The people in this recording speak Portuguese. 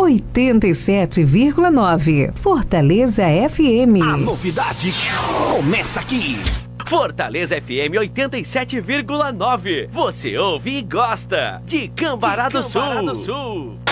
87,9. Fortaleza FM. A novidade começa aqui. Fortaleza FM 87,9. Você ouve e gosta de Cambará do Sul.